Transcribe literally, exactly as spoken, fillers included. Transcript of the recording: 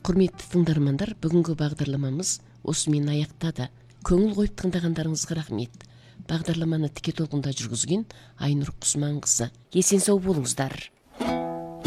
Құрметті тыңдармандар, бүгінгі бағдарламамыз осымен аяқтады. Көңіл қойып тыңдағандарыңызға рахмет. Бағдарламаны тіке толқында жүргізген Айнұр Құсманқызы. Есен сау болыңыздар.